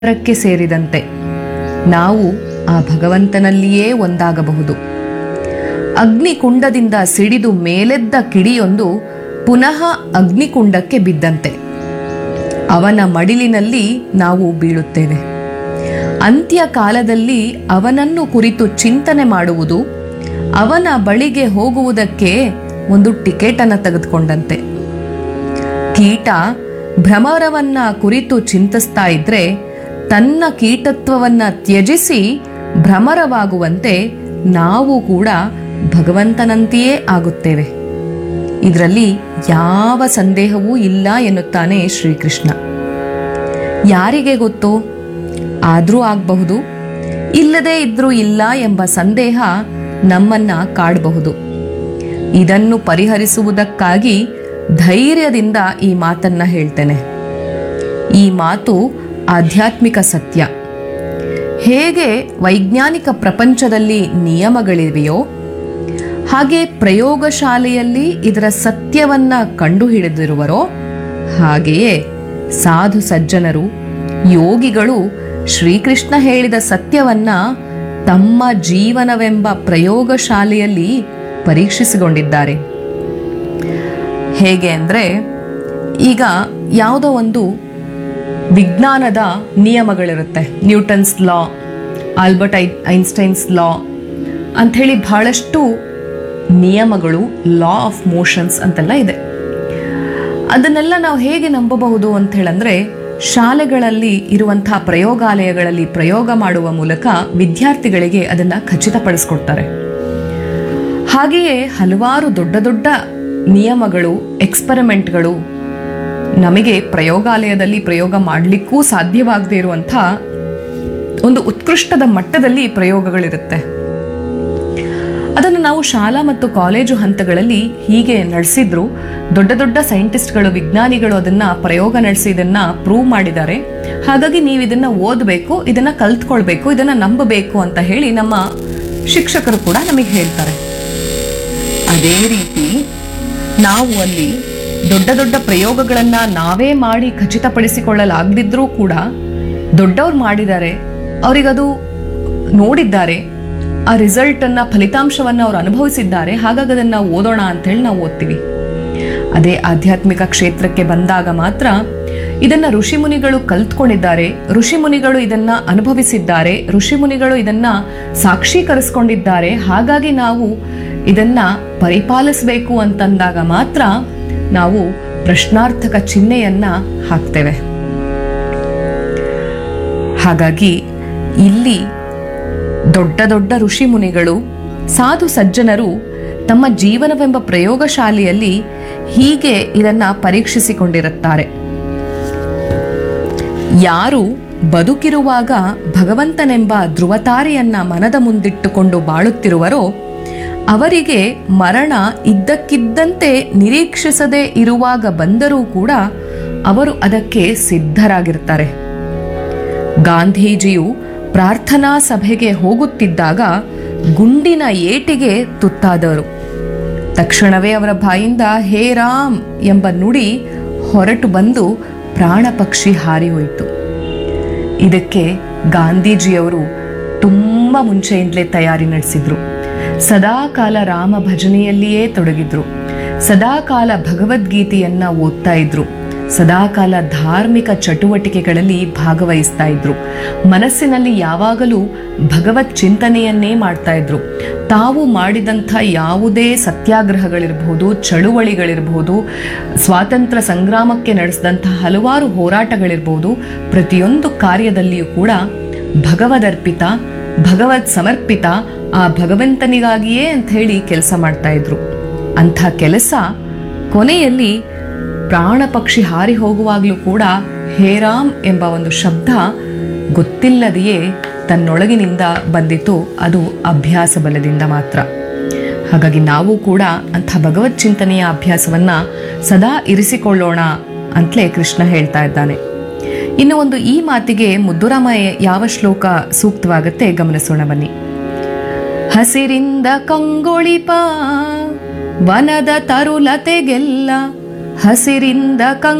ಕ್ಕೆ ಸೇರಿದಂತೆ ನಾವು ಆ ಭಗವಂತನಲ್ಲಿಯೇ ಒಂದಾಗಬಹುದು. ಅಗ್ನಿಕುಂಡದಿಂದ ಸಿಡಿದು ಮೇಲೆದ್ದ ಕಿಡಿಯೊಂದು ಪುನಃ ಅಗ್ನಿಕುಂಡಕ್ಕೆ ಬಿದ್ದಂತೆ ಅವನ ಮಡಿಲಿನಲ್ಲಿ ನಾವು ಬೀಳುತ್ತೇವೆ. ಅಂತ್ಯಕಾಲದಲ್ಲಿ ಅವನನ್ನು ಕುರಿತು ಚಿಂತನೆ ಮಾಡುವುದು ಅವನ ಬಳಿಗೆ ಹೋಗುವುದಕ್ಕೆ ಒಂದು ಟಿಕೆಟ್ ಅನ್ನು ತೆಗೆದುಕೊಂಡಂತೆ. ಕೀಟ ಭ್ರಮರವನ್ನ ಕುರಿತು ಚಿಂತಿಸ್ತಾ ಇದ್ರೆ ತನ್ನ ಕೀಟತ್ವವನ್ನ ತ್ಯಜಿಸಿ ಭ್ರಮರವಾಗುವಂತೆ ನಾವು ಕೂಡ ಭಗವಂತನಂತೆಯೇ ಆಗುತ್ತೇವೆ. ಇದರಲ್ಲಿ ಯಾವ ಸಂದೇಹವೂ ಇಲ್ಲ ಎನ್ನುತ್ತಾನೆ ಶ್ರೀಕೃಷ್ಣ. ಯಾರಿಗೆ ಗೊತ್ತೋ, ಆದ್ರೂ ಆಗಬಹುದು, ಇಲ್ಲದೇ ಇದ್ರೂ ಇಲ್ಲ ಎಂಬ ಸಂದೇಹ ನಮ್ಮನ್ನ ಕಾಡಬಹುದು. ಇದನ್ನು ಪರಿಹರಿಸುವುದಕ್ಕಾಗಿ ಧೈರ್ಯದಿಂದ ಈ ಮಾತನ್ನ ಹೇಳ್ತೇನೆ. ಈ ಮಾತು ಆಧ್ಯಾತ್ಮಿಕ ಸತ್ಯ. ಹೇಗೆ ವೈಜ್ಞಾನಿಕ ಪ್ರಪಂಚದಲ್ಲಿ ನಿಯಮಗಳಿವೆಯೋ ಹಾಗೆ ಪ್ರಯೋಗಶಾಲೆಯಲ್ಲಿ ಇದರ ಸತ್ಯವನ್ನ ಕಂಡುಹಿಡಿದಿರುವರೋ ಹಾಗೆಯೇ ಸಾಧು ಸಜ್ಜನರು, ಯೋಗಿಗಳು ಶ್ರೀಕೃಷ್ಣ ಹೇಳಿದ ಸತ್ಯವನ್ನ ತಮ್ಮ ಜೀವನವೆಂಬ ಪ್ರಯೋಗಶಾಲೆಯಲ್ಲಿ ಪರೀಕ್ಷಿಸಿಕೊಂಡಿದ್ದಾರೆ. ಹೇಗೆ ಅಂದರೆ, ಈಗ ಯಾವುದೋ ಒಂದು ವಿಜ್ಞಾನದ ನಿಯಮಗಳಿರುತ್ತೆ, ನ್ಯೂಟನ್ಸ್ ಲಾ, ಆಲ್ಬರ್ಟ್ ಐನ್ಸ್ಟೈನ್ಸ್ ಲಾ ಅಂಥೇಳಿ ಬಹಳಷ್ಟು ನಿಯಮಗಳು, ಲಾ ಆಫ್ ಮೋಷನ್ಸ್ ಅಂತೆಲ್ಲ ಇದೆ. ಅದನ್ನೆಲ್ಲ ನಾವು ಹೇಗೆ ನಂಬಬಹುದು ಅಂತ ಹೇಳಂದ್ರೆ, ಶಾಲೆಗಳಲ್ಲಿ ಇರುವಂತಹ ಪ್ರಯೋಗಾಲಯಗಳಲ್ಲಿ ಪ್ರಯೋಗ ಮಾಡುವ ಮೂಲಕ ವಿದ್ಯಾರ್ಥಿಗಳಿಗೆ ಅದನ್ನು ಖಚಿತಪಡಿಸ್ಕೊಡ್ತಾರೆ. ಹಾಗೆಯೇ ಹಲವಾರು ದೊಡ್ಡ ದೊಡ್ಡ ನಿಯಮಗಳು, ಎಕ್ಸ್ಪರಿಮೆಂಟ್ಗಳು ನಮಗೆ ಪ್ರಯೋಗಾಲಯದಲ್ಲಿ ಪ್ರಯೋಗ ಮಾಡಲಿಕ್ಕೂ ಸಾಧ್ಯವಾಗದೇ ಇರುವಂಥ ಒಂದು ಉತ್ಕೃಷ್ಟದ ಮಟ್ಟದಲ್ಲಿ ಪ್ರಯೋಗಗಳಿರುತ್ತೆ. ಅದನ್ನು ನಾವು ಶಾಲಾ ಮತ್ತು ಕಾಲೇಜು ಹಂತಗಳಲ್ಲಿ ಹೀಗೆ ನಡೆಸಿದ್ರು. ದೊಡ್ಡ ದೊಡ್ಡ ಸೈಂಟಿಸ್ಟ್ಗಳು, ವಿಜ್ಞಾನಿಗಳು ಅದನ್ನ ಪ್ರಯೋಗ ನಡೆಸಿ ಇದನ್ನ ಪ್ರೂವ್ ಮಾಡಿದ್ದಾರೆ. ಹಾಗಾಗಿ ನೀವು ಇದನ್ನ ಓದಬೇಕು, ಇದನ್ನ ಕಲ್ತ್ಕೊಳ್ಬೇಕು, ಇದನ್ನ ನಂಬಬೇಕು ಅಂತ ಹೇಳಿ ನಮ್ಮ ಶಿಕ್ಷಕರು ಕೂಡ ನಮಗೆ ಹೇಳ್ತಾರೆ. ಅದೇ ರೀತಿ ನಾವು ಅಲ್ಲಿ ದೊಡ್ಡ ದೊಡ್ಡ ಪ್ರಯೋಗಗಳನ್ನ ನಾವೇ ಮಾಡಿ ಖಚಿತಪಡಿಸಿಕೊಳ್ಳಲಾಗದಿದ್ರೂ ಕೂಡ ದೊಡ್ಡವ್ರು ಮಾಡಿದ್ದಾರೆ, ಅವರಿಗದು ನೋಡಿದ್ದಾರೆ, ಆ ರಿಸಲ್ಟ್ ಅನ್ನ, ಫಲಿತಾಂಶವನ್ನ ಅವ್ರು ಅನುಭವಿಸಿದ್ದಾರೆ, ಹಾಗಾಗಿ ಅದನ್ನ ನಾವು ಓದೋಣ ಅಂತ ಹೇಳಿ ನಾವು ಓದ್ತೀವಿ. ಅದೇ ಆಧ್ಯಾತ್ಮಿಕ ಕ್ಷೇತ್ರಕ್ಕೆ ಬಂದಾಗ ಮಾತ್ರ ಇದನ್ನ ಋಷಿಮುನಿಗಳು ಕಲ್ತ್ಕೊಂಡಿದ್ದಾರೆ, ಋಷಿಮುನಿಗಳು ಇದನ್ನ ಅನುಭವಿಸಿದ್ದಾರೆ, ಋಷಿಮುನಿಗಳು ಇದನ್ನ ಸಾಕ್ಷೀಕರಿಸ್ಕೊಂಡಿದ್ದಾರೆ, ಹಾಗಾಗಿ ನಾವು ಇದನ್ನ ಪರಿಪಾಲಿಸಬೇಕು ಅಂತಂದಾಗ ಮಾತ್ರ ನಾವು ಪ್ರಶ್ನಾರ್ಥಕ ಚಿಹ್ನೆಯನ್ನ ಹಾಕ್ತೇವೆ. ಹಾಗಾಗಿ ಇಲ್ಲಿ ದೊಡ್ಡ ದೊಡ್ಡ ಋಷಿ ಮುನಿಗಳು, ಸಾಧು ಸಜ್ಜನರು ತಮ್ಮ ಜೀವನವೆಂಬ ಪ್ರಯೋಗಶಾಲೆಯಲ್ಲಿ ಹೀಗೆ ಇದನ್ನ ಪರೀಕ್ಷಿಸಿಕೊಂಡಿರುತ್ತಾರೆ. ಯಾರು ಬದುಕಿರುವಾಗ ಭಗವಂತನೆಂಬ ಧ್ರುವತಾರೆಯನ್ನ ಮನದ ಮುಂದಿಟ್ಟುಕೊಂಡು ಬಾಳುತ್ತಿರುವರೋ ಅವರಿಗೆ ಮರಣ ಇದ್ದಕ್ಕಿದ್ದಂತೆ ನಿರೀಕ್ಷಿಸದೇ ಇರುವಾಗ ಬಂದರೂ ಕೂಡ ಅವರು ಅದಕ್ಕೆ ಸಿದ್ಧರಾಗಿರ್ತಾರೆ. ಗಾಂಧೀಜಿಯು ಪ್ರಾರ್ಥನಾ ಸಭೆಗೆ ಹೋಗುತ್ತಿದ್ದಾಗ ಗುಂಡಿನ ಏಟಿಗೆ ತುತ್ತಾದವರು. ತಕ್ಷಣವೇ ಅವರ ಬಾಯಿಂದ ಹೇ ರಾಮ್ ಎಂಬ ನುಡಿ ಹೊರಟು ಬಂದು ಪ್ರಾಣ ಪಕ್ಷಿ ಹಾರಿ ಹೋಯಿತು. ಇದಕ್ಕೆ ಗಾಂಧೀಜಿಯವರು ತುಂಬ ಮುಂಚೆಯಿಂದಲೇ ತಯಾರಿ ನಡೆಸಿದ್ರು. ಸದಾಕಾಲ ರಾಮ ಭಜನೆಯಲ್ಲಿಯೇ ತೊಡಗಿದ್ರು, ಸದಾಕಾಲ ಭಗವದ್ಗೀತೆಯನ್ನ ಓದ್ತಾ ಇದ್ರು, ಸದಾಕಾಲ ಧಾರ್ಮಿಕ ಚಟುವಟಿಕೆಗಳಲ್ಲಿ ಭಾಗವಹಿಸ್ತಾ ಇದ್ರು, ಮನಸ್ಸಿನಲ್ಲಿ ಯಾವಾಗಲೂ ಭಗವತ್ ಚಿಂತನೆಯನ್ನೇ ಮಾಡ್ತಾ ಇದ್ರು. ತಾವು ಮಾಡಿದಂಥ ಯಾವುದೇ ಸತ್ಯಾಗ್ರಹಗಳಿರಬಹುದು, ಚಳುವಳಿಗಳಿರಬಹುದು, ಸ್ವಾತಂತ್ರ್ಯ ಸಂಗ್ರಾಮಕ್ಕೆ ನಡೆಸಿದಂಥ ಹಲವಾರು ಹೋರಾಟಗಳಿರಬಹುದು, ಪ್ರತಿಯೊಂದು ಕಾರ್ಯದಲ್ಲಿಯೂ ಕೂಡ ಭಗವದರ್ಪಿತ, ಭಗವತ್ ಸಮರ್ಪಿತ, ಆ ಭಗವಂತನಿಗಾಗಿಯೇ ಅಂತ ಹೇಳಿ ಕೆಲಸ ಮಾಡ್ತಾ ಇದ್ರು. ಅಂಥ ಕೆಲಸ ಕೊನೆಯಲ್ಲಿ ಪ್ರಾಣ ಪಕ್ಷಿ ಹಾರಿ ಹೋಗುವಾಗಲೂ ಕೂಡ ಹೇ ರಾಮ್ ಎಂಬ ಒಂದು ಶಬ್ದ ಗೊತ್ತಿಲ್ಲದೆಯೇ ತನ್ನೊಳಗಿನಿಂದ ಬಂದಿತು. ಅದು ಅಭ್ಯಾಸ ಬಲದಿಂದ ಮಾತ್ರ. ಹಾಗಾಗಿ ನಾವು ಕೂಡ ಅಂಥ ಭಗವತ್ ಚಿಂತನೆಯ ಅಭ್ಯಾಸವನ್ನ ಸದಾ ಇರಿಸಿಕೊಳ್ಳೋಣ ಅಂತಲೇ ಕೃಷ್ಣ ಹೇಳ್ತಾ ಇದ್ದಾನೆ. ಇನ್ನು ಒಂದು ಈ ಮಾತಿಗೆ ಮುದ್ದುರಾಮ ಯಾವ ಶ್ಲೋಕ ಸೂಕ್ತವಾಗುತ್ತೆ ಗಮನಿಸೋಣ ಬನ್ನಿ. ಹಸಿರಿಂದ ಕಂಗೊಳಿಪ ವನದ ತರುಲತೆಗೆಲ್ಲ, ಹಸಿರಿಂದ